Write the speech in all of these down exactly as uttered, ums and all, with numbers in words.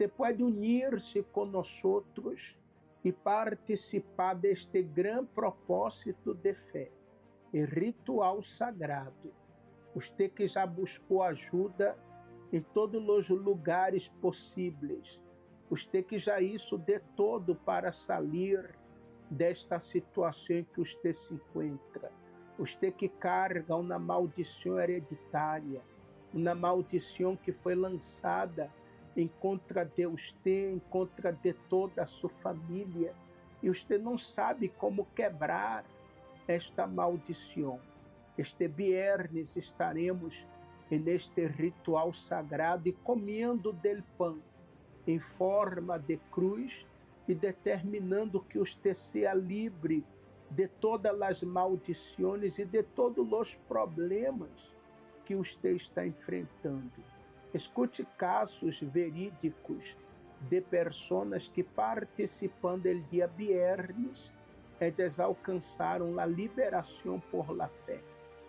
Usted puede unir-se conosco e participar deste grande propósito de fé e ritual sagrado. Usted que já buscou ajuda em todos os lugares possíveis. Usted que já isso de todo para sair desta situação em que usted se encontra. Usted que carga uma maldição hereditária, uma maldição que foi lançada em contra de usted, em contra de toda a sua família, e usted não sabe como quebrar esta maldição. Este viernes estaremos neste ritual sagrado e comendo del pão em forma de cruz e determinando que usted seja livre de todas as maldições e de todos os problemas que usted está enfrentando. Escute casos verídicos de pessoas que participando do dia viernes, eles alcançaram a liberação por la fé.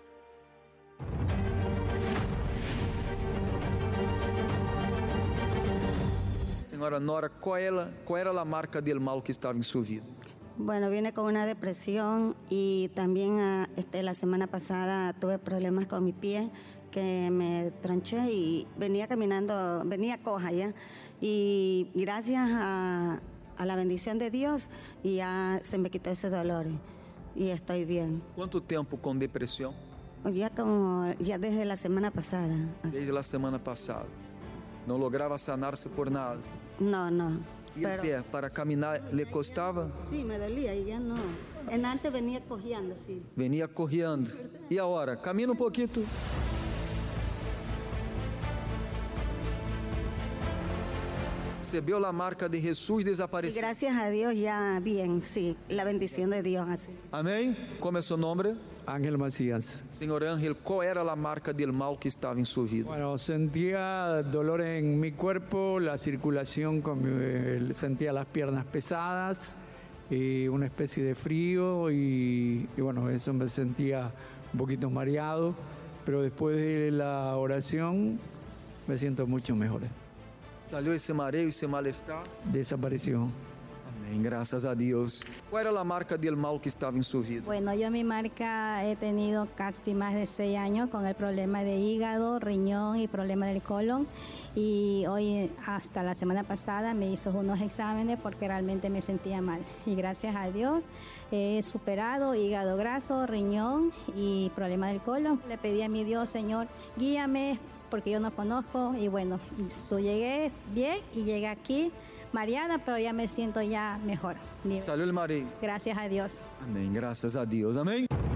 Senhora Nora, qual era, qual era a marca del mal que estava em sua vida? Bueno, vine con una depresión y también uh, este, la semana pasada tuve problemas con mi pie, que me tronché y venía caminando, venía coja ya. Y gracias a, a la bendición de Dios ya se me quitó ese dolor y estoy bien. ¿Cuánto tiempo con depresión? Ya como, ya desde la semana pasada. Desde la semana pasada. ¿No lograba sanarse por nada? No, no. ¿Y el pie para caminar le costaba? Sí, me dolía y ya no. En antes venía cojeando, sí. Venía cojeando. ¿Y ahora? Camina un poquito. Recebeu a marca de Jesus, desapareceu. Y gracias a Dios ya bien, sí. La bendición de Dios así. Amém? Como é seu nome? Ángel Macías. Senhor Ángel, qual era a marca del mal que estava em sua vida? Bueno, sentía dolor en mi cuerpo, la circulación, con mi, sentía las piernas pesadas, y una especie de frío y, y bueno, eso me sentía un poquito mareado, pero después de la oración me siento mucho mejor. Salió esse mareo, esse malestar? Desapareció. Amém, graças a Deus. ¿Cuál era la marca del mal que estaba en su vida? Bueno, yo mi marca he tenido casi más de seis años con el problema de hígado, riñón y problema del colon. Y hoy, hasta la semana pasada, me hizo unos exámenes porque realmente me sentía mal. Y gracias a Dios he superado hígado graso, riñón y problema del colon. Le pedí a mi Dios, Señor, guíame porque yo no conozco. Y bueno, yo llegué bien y llegué aquí mareada, pero ya me siento ya mejor. Salió el mareo. Gracias a Dios. Amém, graças a Deus. Amém.